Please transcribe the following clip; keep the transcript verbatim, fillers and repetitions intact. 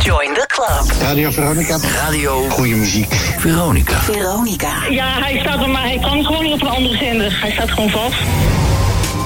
Join the club. Radio Veronica. Radio. Goeie muziek. Veronica. Veronica. Ja, hij staat bij mij. Hij kan gewoon niet op een andere zender. Hij staat gewoon vast.